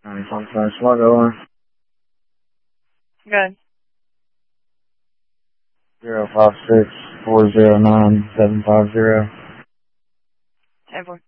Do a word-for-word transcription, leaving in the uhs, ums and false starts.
ninety-one five SWAT, go on. Good. zero five six four zero nine seven five zero. ten four.